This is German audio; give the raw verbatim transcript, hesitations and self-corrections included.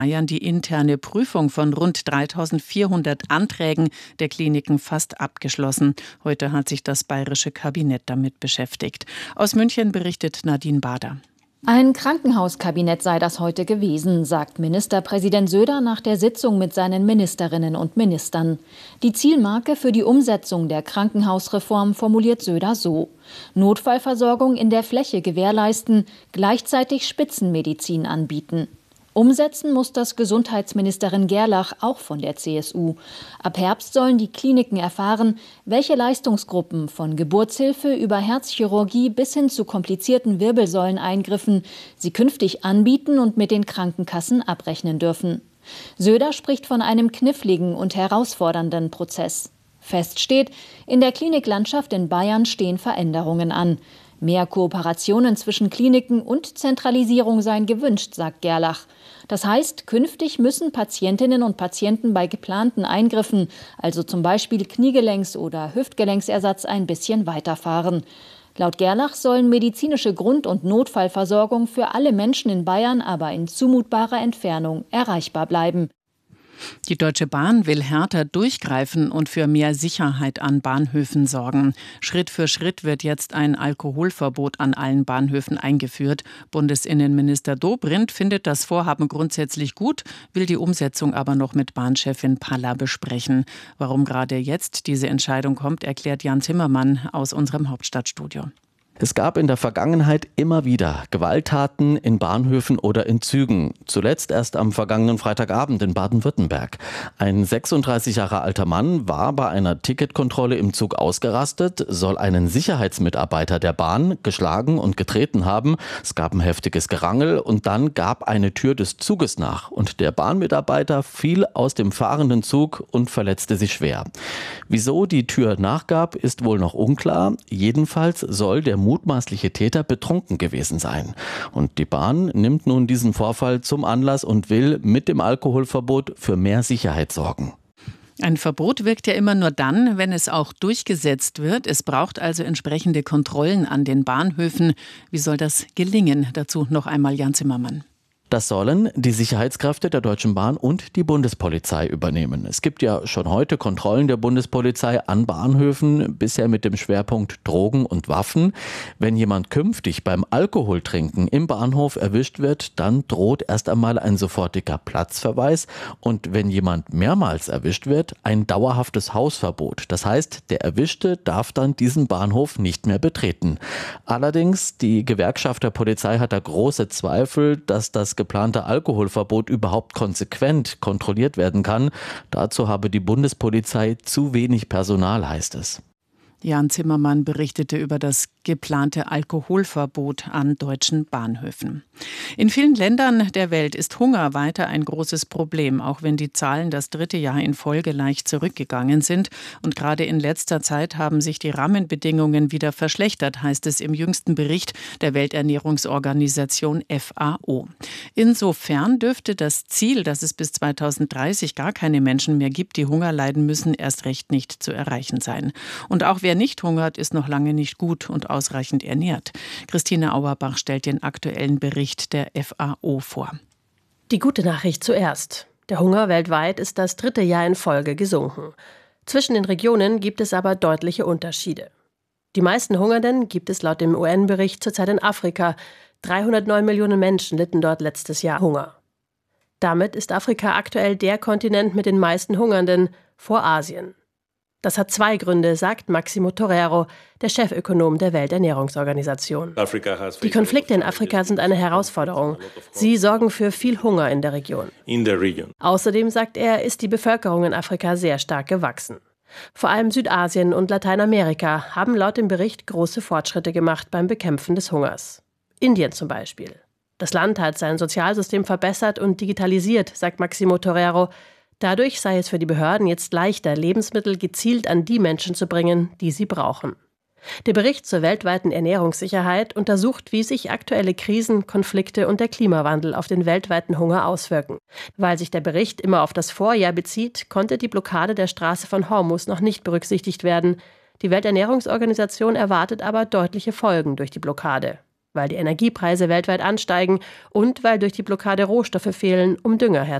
Bayern die interne Prüfung von rund dreitausendvierhundert Anträgen der Kliniken fast abgeschlossen. Heute hat sich das bayerische Kabinett damit beschäftigt. Aus München berichtet Nadine Bader. Ein Krankenhauskabinett sei das heute gewesen, sagt Ministerpräsident Söder nach der Sitzung mit seinen Ministerinnen und Ministern. Die Zielmarke für die Umsetzung der Krankenhausreform formuliert Söder so: Notfallversorgung in der Fläche gewährleisten, gleichzeitig Spitzenmedizin anbieten. Umsetzen muss das Gesundheitsministerin Gerlach, auch von der C S U. Ab Herbst sollen die Kliniken erfahren, welche Leistungsgruppen von Geburtshilfe über Herzchirurgie bis hin zu komplizierten Wirbelsäuleneingriffen sie künftig anbieten und mit den Krankenkassen abrechnen dürfen. Söder spricht von einem kniffligen und herausfordernden Prozess. Fest steht, in der Kliniklandschaft in Bayern stehen Veränderungen an. Mehr Kooperationen zwischen Kliniken und Zentralisierung seien gewünscht, sagt Gerlach. Das heißt, künftig müssen Patientinnen und Patienten bei geplanten Eingriffen, also zum Beispiel Kniegelenks- oder Hüftgelenksersatz, ein bisschen weiterfahren. Laut Gerlach sollen medizinische Grund- und Notfallversorgung für alle Menschen in Bayern aber in zumutbarer Entfernung erreichbar bleiben. Die Deutsche Bahn will härter durchgreifen und für mehr Sicherheit an Bahnhöfen sorgen. Schritt für Schritt wird jetzt ein Alkoholverbot an allen Bahnhöfen eingeführt. Bundesinnenminister Dobrindt findet das Vorhaben grundsätzlich gut, will die Umsetzung aber noch mit Bahnchefin Palla besprechen. Warum gerade jetzt diese Entscheidung kommt, erklärt Jan Zimmermann aus unserem Hauptstadtstudio. Es gab in der Vergangenheit immer wieder Gewalttaten in Bahnhöfen oder in Zügen. Zuletzt erst am vergangenen Freitagabend in Baden-Württemberg. Ein sechsunddreißig Jahre alter Mann war bei einer Ticketkontrolle im Zug ausgerastet, soll einen Sicherheitsmitarbeiter der Bahn geschlagen und getreten haben. Es gab ein heftiges Gerangel und dann gab eine Tür des Zuges nach. Und der Bahnmitarbeiter fiel aus dem fahrenden Zug und verletzte sich schwer. Wieso die Tür nachgab, ist wohl noch unklar. Jedenfalls soll der mutmaßliche Täter betrunken gewesen sein. Und die Bahn nimmt nun diesen Vorfall zum Anlass und will mit dem Alkoholverbot für mehr Sicherheit sorgen. Ein Verbot wirkt ja immer nur dann, wenn es auch durchgesetzt wird. Es braucht also entsprechende Kontrollen an den Bahnhöfen. Wie soll das gelingen? Dazu noch einmal Jan Zimmermann. Das sollen die Sicherheitskräfte der Deutschen Bahn und die Bundespolizei übernehmen. Es gibt ja schon heute Kontrollen der Bundespolizei an Bahnhöfen, bisher mit dem Schwerpunkt Drogen und Waffen. Wenn jemand künftig beim Alkoholtrinken im Bahnhof erwischt wird, dann droht erst einmal ein sofortiger Platzverweis und wenn jemand mehrmals erwischt wird, ein dauerhaftes Hausverbot. Das heißt, der Erwischte darf dann diesen Bahnhof nicht mehr betreten. Allerdings, die Gewerkschaft der Polizei hat da große Zweifel, dass das geplante Alkoholverbot überhaupt konsequent kontrolliert werden kann. Dazu habe die Bundespolizei zu wenig Personal, heißt es. Jan Zimmermann berichtete über das geplante Alkoholverbot an deutschen Bahnhöfen. In vielen Ländern der Welt ist Hunger weiter ein großes Problem, auch wenn die Zahlen das dritte Jahr in Folge leicht zurückgegangen sind. Und gerade in letzter Zeit haben sich die Rahmenbedingungen wieder verschlechtert, heißt es im jüngsten Bericht der Welternährungsorganisation F A O. Insofern dürfte das Ziel, dass es bis zweitausenddreißig gar keine Menschen mehr gibt, die Hunger leiden müssen, erst recht nicht zu erreichen sein. Und auch wer nicht hungert, ist noch lange nicht gut und ausreichend ernährt. Christine Auerbach stellt den aktuellen Bericht der F A O vor. Die gute Nachricht zuerst. Der Hunger weltweit ist das dritte Jahr in Folge gesunken. Zwischen den Regionen gibt es aber deutliche Unterschiede. Die meisten Hungernden gibt es laut dem U N-Bericht zurzeit in Afrika. dreihundertneun Millionen Menschen litten dort letztes Jahr Hunger. Damit ist Afrika aktuell der Kontinent mit den meisten Hungernden vor Asien. Das hat zwei Gründe, sagt Maximo Torero, der Chefökonom der Welternährungsorganisation. Die Konflikte in Afrika sind eine Herausforderung. Sie sorgen für viel Hunger in der Region. Außerdem, sagt er, ist die Bevölkerung in Afrika sehr stark gewachsen. Vor allem Südasien und Lateinamerika haben laut dem Bericht große Fortschritte gemacht beim Bekämpfen des Hungers. Indien zum Beispiel. Das Land hat sein Sozialsystem verbessert und digitalisiert, sagt Maximo Torero. Dadurch sei es für die Behörden jetzt leichter, Lebensmittel gezielt an die Menschen zu bringen, die sie brauchen. Der Bericht zur weltweiten Ernährungssicherheit untersucht, wie sich aktuelle Krisen, Konflikte und der Klimawandel auf den weltweiten Hunger auswirken. Weil sich der Bericht immer auf das Vorjahr bezieht, konnte die Blockade der Straße von Hormuz noch nicht berücksichtigt werden. Die Welternährungsorganisation erwartet aber deutliche Folgen durch die Blockade. weil die Energiepreise weltweit ansteigen und weil durch die Blockade Rohstoffe fehlen, um Dünger herzustellen.